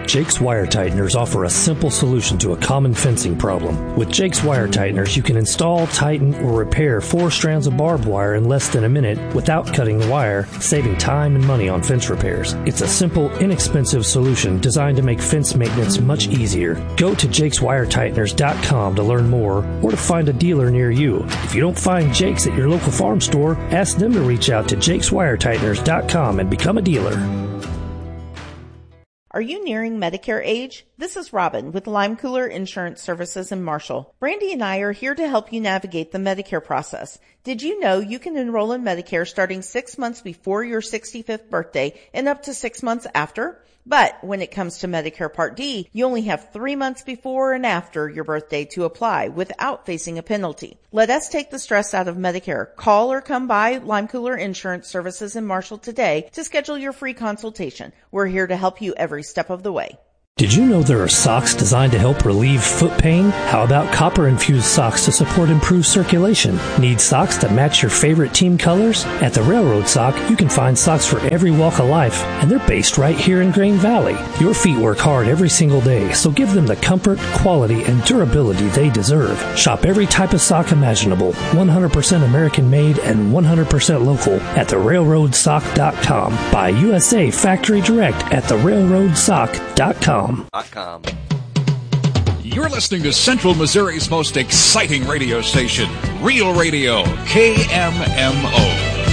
Jake's Wire Tighteners offer a simple solution to a common fencing problem. With Jake's Wire Tighteners, you can install, tighten, or repair 4 strands of barbed wire in less than a minute without cutting the wire, saving time and money on fence repairs. It's a simple, inexpensive solution designed to make fence maintenance much easier. Go to jakeswiretighteners.com to learn more or to find a dealer near you. If you don't find Jake's at your local farm store, ask them to reach out to jakeswiretighteners.com and become a dealer. Are you nearing Medicare age? This is Robin with Lime Cooler Insurance Services in Marshall. Brandy and I are here to help you navigate the Medicare process. Did you know you can enroll in Medicare starting 6 months before your 65th birthday and up to 6 months after? But when it comes to Medicare Part D, you only have 3 months before and after your birthday to apply without facing a penalty. Let us take the stress out of Medicare. Call or come by Lime Cooler Insurance Services in Marshall today to schedule your free consultation. We're here to help you every step of the way. Did you know there are socks designed to help relieve foot pain? How about copper-infused socks to support improved circulation? Need socks that match your favorite team colors? At the Railroad Sock, you can find socks for every walk of life, and they're based right here in Grain Valley. Your feet work hard every single day, so give them the comfort, quality, and durability they deserve. Shop every type of sock imaginable, 100% American-made and 100% local at therailroadsock.com. Buy USA Factory Direct at therailroadsock.com. You're listening to Central Missouri's most exciting radio station, Real Radio, KMMO.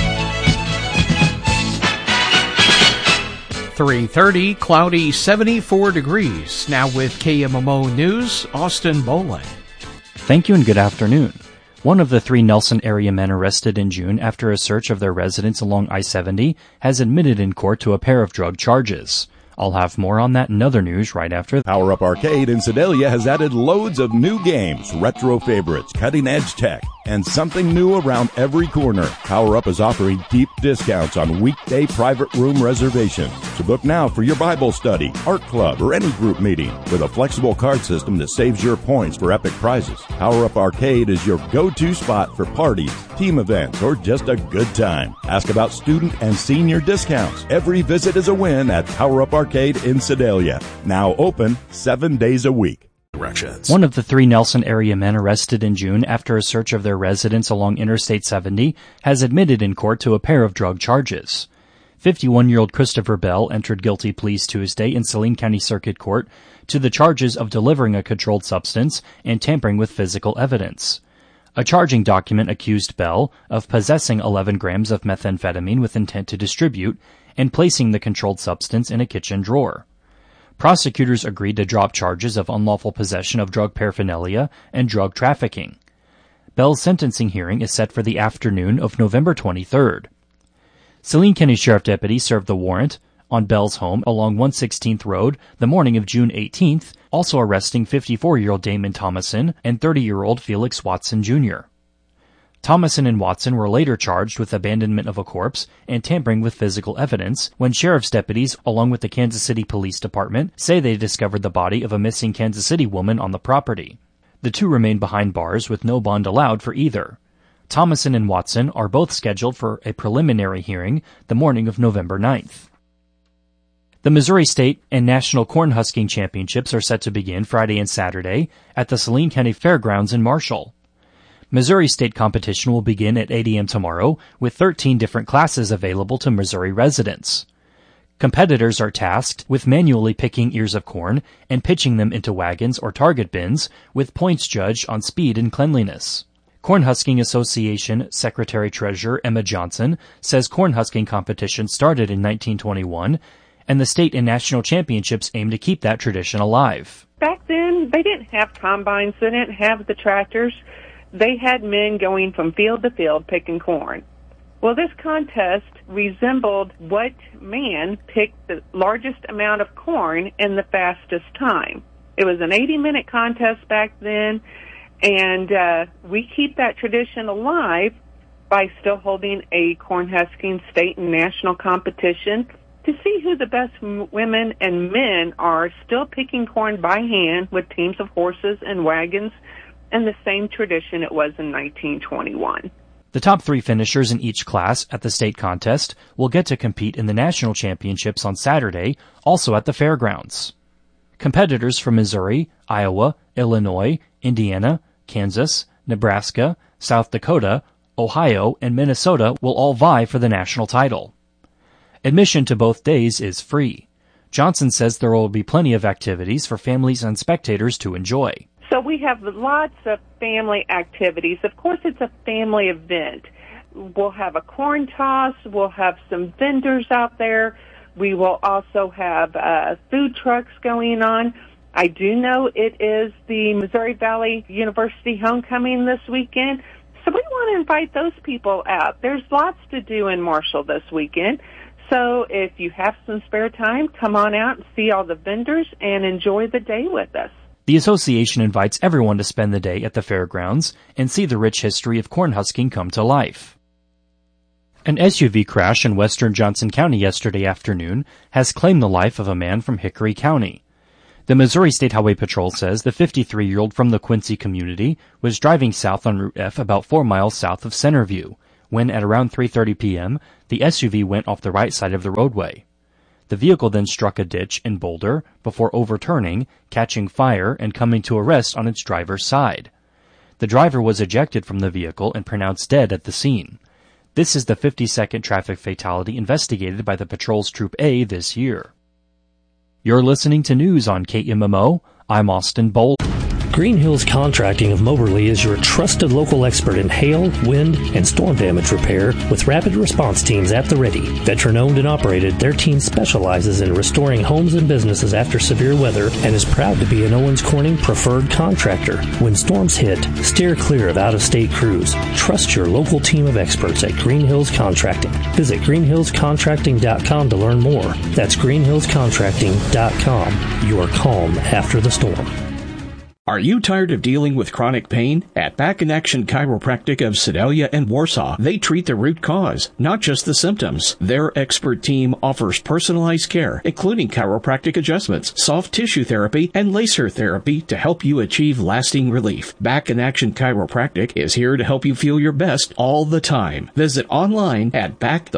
3:30, cloudy, 74 degrees. Now with KMMO News, Austin Boland. Thank you and good afternoon. One of the 3 Nelson area men arrested in June after a search of their residence along I-70 has admitted in court to a pair of drug charges. I'll have more on that and other news right after. Power Up Arcade in Sedalia has added loads of new games, retro favorites, cutting-edge tech, and something new around every corner. Power Up is offering deep discounts on weekday private room reservations. So book now for your Bible study, art club, or any group meeting with a flexible card system that saves your points for epic prizes. Power Up Arcade is your go-to spot for parties, team events, or just a good time. Ask about student and senior discounts. Every visit is a win at Power Up Arcade in Sedalia. Now open 7 days a week. One of the 3 Nelson area men arrested in June after a search of their residence along Interstate 70 has admitted in court to a pair of drug charges. 51-year-old Christopher Bell entered guilty pleas Tuesday in Saline County Circuit Court to the charges of delivering a controlled substance and tampering with physical evidence. A charging document accused Bell of possessing 11 grams of methamphetamine with intent to distribute and placing the controlled substance in a kitchen drawer. Prosecutors agreed to drop charges of unlawful possession of drug paraphernalia and drug trafficking. Bell's sentencing hearing is set for the afternoon of November 23rd. Saline County Sheriff deputies served the warrant on Bell's home along 116th Road the morning of June 18th, also arresting 54-year-old Damon Thomason and 30-year-old Felix Watson, Jr. Thomason and Watson were later charged with abandonment of a corpse and tampering with physical evidence when sheriff's deputies, along with the Kansas City Police Department, say they discovered the body of a missing Kansas City woman on the property. The 2 remain behind bars with no bond allowed for either. Thomason and Watson are both scheduled for a preliminary hearing the morning of November 9th. The Missouri State and National Cornhusking Championships are set to begin Friday and Saturday at the Saline County Fairgrounds in Marshall. Missouri State competition will begin at 8 a.m. tomorrow with 13 different classes available to Missouri residents. Competitors are tasked with manually picking ears of corn and pitching them into wagons or target bins with points judged on speed and cleanliness. Cornhusking Association Secretary-Treasurer Emma Johnson says cornhusking competition started in 1921 and the state and national championships aim to keep that tradition alive. Back then, they didn't have combines, they didn't have the tractors. They had men going from field to field picking corn. Well, this contest resembled what man picked the largest amount of corn in the fastest time. It was an 80-minute contest back then, and we keep that tradition alive by still holding a cornhusking state and national competition to see who the best women and men are still picking corn by hand with teams of horses and wagons, and the same tradition it was in 1921. The top 3 finishers in each class at the state contest will get to compete in the national championships on Saturday, also at the fairgrounds. Competitors from Missouri, Iowa, Illinois, Indiana, Kansas, Nebraska, South Dakota, Ohio, and Minnesota will all vie for the national title. Admission to both days is free. Johnson says there will be plenty of activities for families and spectators to enjoy. So we have lots of family activities. Of course, it's a family event. We'll have a corn toss. We'll have some vendors out there. We will also have food trucks going on. I do know it is the Missouri Valley University homecoming this weekend, so we want to invite those people out. There's lots to do in Marshall this weekend, so if you have some spare time, come on out and see all the vendors and enjoy the day with us. The association invites everyone to spend the day at the fairgrounds and see the rich history of corn husking come to life. An SUV crash in western Johnson County yesterday afternoon has claimed the life of a man from Hickory County. The Missouri State Highway Patrol says the 53-year-old from the Quincy community was driving south on Route F about 4 miles south of Centerview when, at around 3:30 p.m., the SUV went off the right side of the roadway. The vehicle then struck a ditch in Boulder before overturning, catching fire, and coming to a rest on its driver's side. The driver was ejected from the vehicle and pronounced dead at the scene. This is the 52nd traffic fatality investigated by the Patrol's Troop A this year. You're listening to news on KMMO. I'm Austin Bolt. Green Hills Contracting of Moberly is your trusted local expert in hail, wind, and storm damage repair with rapid response teams at the ready. Veteran-owned and operated, their team specializes in restoring homes and businesses after severe weather and is proud to be an Owens Corning preferred contractor. When storms hit, steer clear of out-of-state crews. Trust your local team of experts at Green Hills Contracting. Visit greenhillscontracting.com to learn more. That's greenhillscontracting.com. Your calm after the storm. Are you tired of dealing with chronic pain? At Back in Action Chiropractic of Sedalia and Warsaw, they treat the root cause, not just the symptoms. Their expert team offers personalized care, including chiropractic adjustments, soft tissue therapy, and laser therapy to help you achieve lasting relief. Back in Action Chiropractic is here to help you feel your best all the time. Visit online at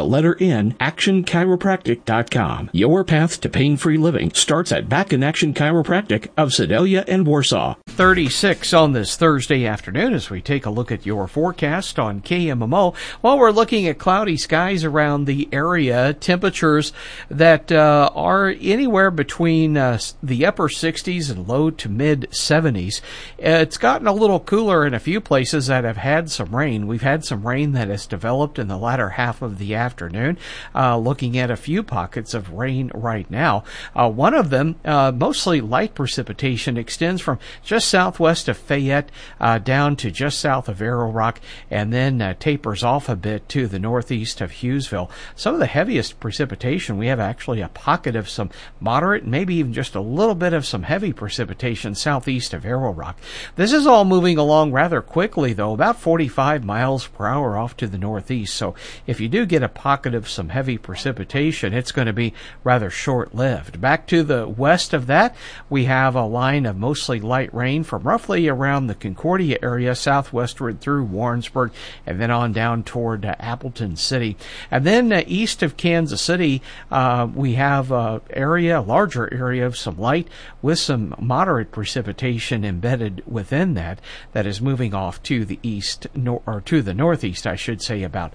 actionchiropractic.com. Your path to pain-free living starts at Back in Action Chiropractic of Sedalia and Warsaw. 36 on this Thursday afternoon as we take a look at your forecast on KMMO. Well, we're looking at cloudy skies around the area, temperatures that are anywhere between the upper 60s and low to mid 70s. It's gotten a little cooler in a few places that have had some rain. We've had some rain that has developed in the latter half of the afternoon, looking at a few pockets of rain right now. One of them, mostly light precipitation, extends from just southwest of Fayette down to just south of Arrow Rock, and then tapers off a bit to the northeast of Hughesville. Some of the heaviest precipitation, we have actually a pocket of some moderate, maybe even just a little bit of some heavy precipitation southeast of Arrow Rock. This is all moving along rather quickly, though, about 45 miles per hour off to the northeast. So if you do get a pocket of some heavy precipitation, it's going to be rather short-lived. Back to the west of that, we have a line of mostly light rain from roughly around the Concordia area southwestward through Warrensburg and then on down toward Appleton City. And then east of Kansas City, we have a larger area of some light with some moderate precipitation embedded within that is moving off to the east, or to the northeast, I should say, about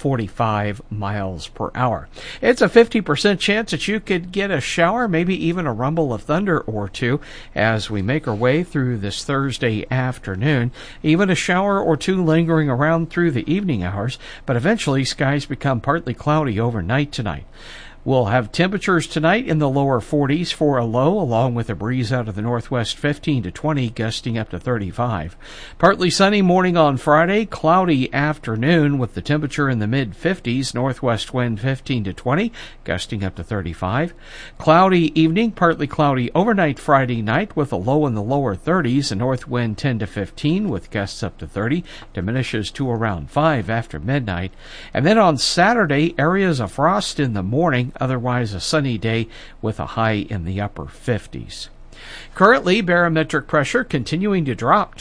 45 miles per hour. It's a 50% chance that you could get a shower, maybe even a rumble of thunder or two as we make our way through this Thursday afternoon. Even a shower or two lingering around through the evening hours, but eventually skies become partly cloudy overnight tonight. We'll have temperatures tonight in the lower 40s for a low, along with a breeze out of the northwest 15 to 20, gusting up to 35. Partly sunny morning on Friday, cloudy afternoon with the temperature in the mid-50s, northwest wind 15 to 20, gusting up to 35. Cloudy evening, partly cloudy overnight Friday night with a low in the lower 30s, a north wind 10 to 15 with gusts up to 30, diminishes to around 5 after midnight. And then on Saturday, areas of frost in the morning, otherwise a sunny day with a high in the upper 50s. Currently, barometric pressure continuing to drop,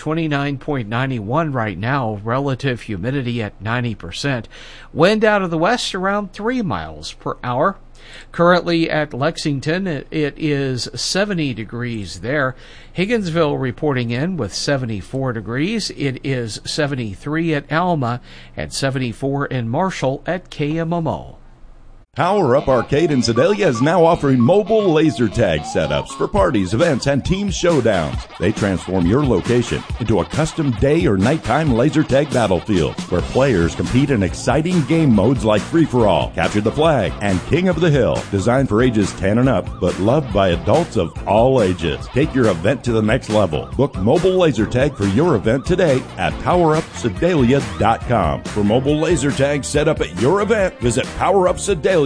29.91 right now, relative humidity at 90%. Wind out of the west around 3 miles per hour. Currently at Lexington, it is 70 degrees there. Higginsville reporting in with 74 degrees. It is 73 at Alma and 74 in Marshall at KMMO. Power Up Arcade in Sedalia is now offering mobile laser tag setups for parties, events, and team showdowns. They transform your location into a custom day or nighttime laser tag battlefield where players compete in exciting game modes like Free-for-All, Capture the Flag, and King of the Hill. Designed for ages 10 and up, but loved by adults of all ages. Take your event to the next level. Book mobile laser tag for your event today at PowerUpSedalia.com. For mobile laser tag set up at your event, visit PowerUpSedalia.com.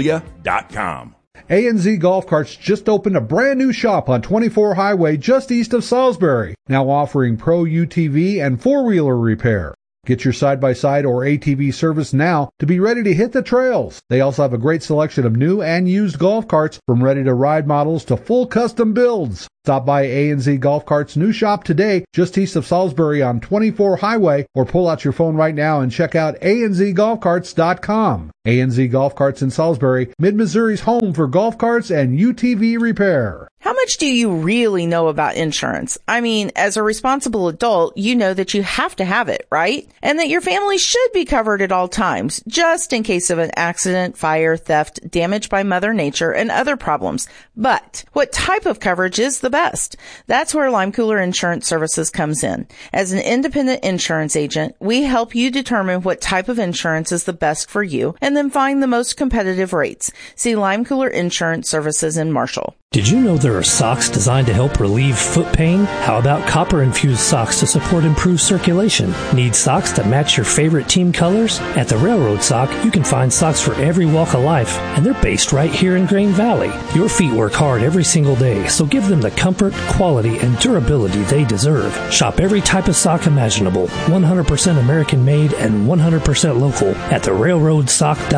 A&Z Golf Carts just opened a brand new shop on 24 Highway just east of Salisbury, now offering Pro UTV and four-wheeler repair. Get your side-by-side or ATV service now to be ready to hit the trails. They also have a great selection of new and used golf carts, from ready-to-ride models to full custom builds. Stop by A&Z Golf Carts' new shop today, just east of Salisbury on 24 Highway, or pull out your phone right now and check out anzgolfcarts.com. A&Z Golf Carts in Salisbury, Mid-Missouri's home for golf carts and UTV repair. How much do you really know about insurance? I mean, as a responsible adult, you know that you have to have it, right? And that your family should be covered at all times, just in case of an accident, fire, theft, damage by Mother Nature, and other problems. But what type of coverage is the best? That's where Lime Cooler Insurance Services comes in. As an independent insurance agent, we help you determine what type of insurance is the best for you and then find the most competitive rates. See Lime Cooler Insurance Services in Marshall. Did you know there are socks designed to help relieve foot pain? How about copper-infused socks to support improved circulation? Need socks to match your favorite team colors? At the Railroad Sock, you can find socks for every walk of life, and they're based right here in Grain Valley. Your feet work hard every single day, so give them the comfort, quality, and durability they deserve. Shop every type of sock imaginable, 100% American-made and 100% local at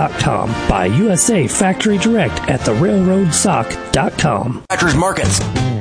therailroadsock.com. Buy USA Factory Direct at therailroadsock.com. Markets.